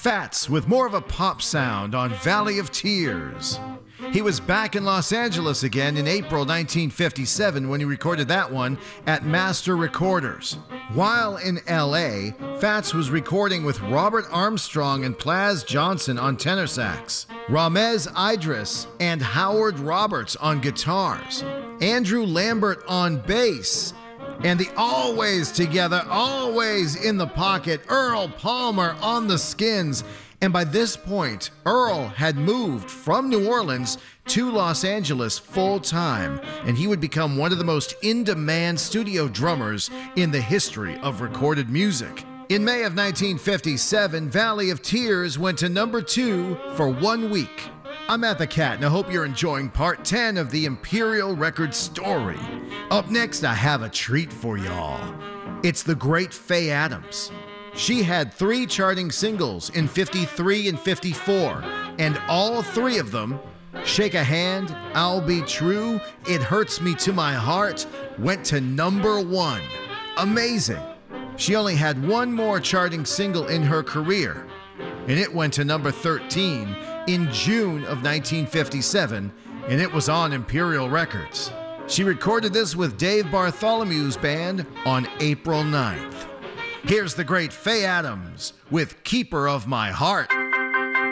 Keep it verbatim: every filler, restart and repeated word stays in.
Fats with more of a pop sound on Valley of Tears. He was back in Los Angeles again in April nineteen fifty-seven when he recorded that one at Master Recorders. While in L A, Fats was recording with Robert Armstrong and Plaz Johnson on tenor sax, Ramez Idris and Howard Roberts on guitars, Andrew Lambert on bass, and the always together, always in the pocket Earl Palmer on the skins. And by this point, Earl had moved from New Orleans to Los Angeles full-time, and he would become one of the most in-demand studio drummers in the history of recorded music. In May of nineteen fifty-seven, Valley of Tears went to number two for one week. I'm Matt the Cat, and I hope you're enjoying part ten of the Imperial Records story. Up next, I have a treat for y'all. It's the great Faye Adams. She had three charting singles in fifty-three and fifty-four, and all three of them, Shake a Hand, I'll Be True, It Hurts Me to My Heart, went to number one. Amazing. She only had one more charting single in her career, and it went to number thirteen in June of nineteen fifty-seven, and it was on Imperial Records. She recorded this with Dave Bartholomew's band on April ninth. Here's the great Faye Adams with Keeper of My Heart.